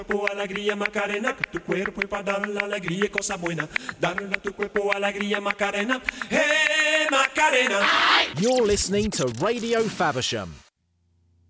cuerpo alegría Macarena, que tu cuerpo es para dar la alegría y cosa buena. Darle a tu cuerpo alegría Macarena, hey Macarena. You're listening to Radio Faversham.